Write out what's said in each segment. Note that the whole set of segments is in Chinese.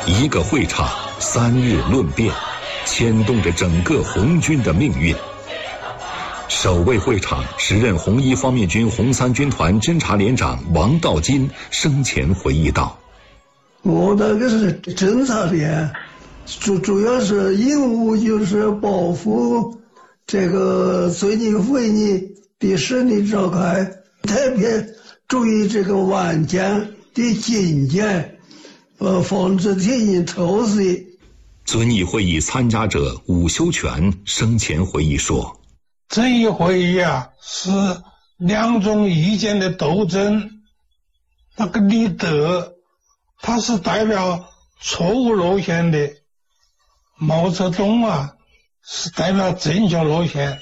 一个会场，3日论辩，牵动着整个红军的命运。守卫会场，时任红一方面军红三军团侦察连长王道金生前回忆道：“ 我那个是侦察连，主要是任务就是保护这个遵义会议的顺利召开，特别注意这个晚间的警戒，防止敌人偷袭。” 遵义会议参加者伍修权生前回忆说：“ 遵义会议是两种意见的斗争，那个李德他是代表错误路线的，毛泽东是代表正确路线。”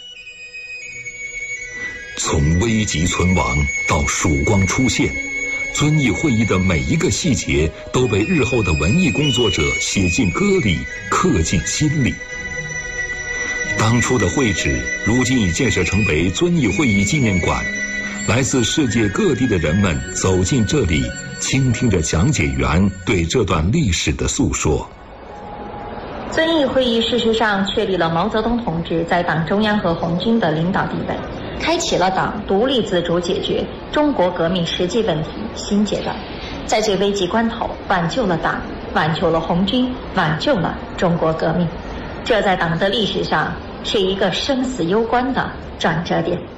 从危急存亡到曙光出现，遵义会议的每一个细节都被日后的文艺工作者写进歌里，刻进心里。当初的会址如今已建设成为遵义会议纪念馆，来自世界各地的人们走进这里，倾听着讲解员对这段历史的诉说。 遵义会议事实上确立了毛泽东同志在党中央和红军的领导地位，开启了党独立自主解决中国革命实际问题新阶段，在最危急关头挽救了党，挽救了红军，挽救了中国革命。这在党的历史上是一个生死攸关的转折点。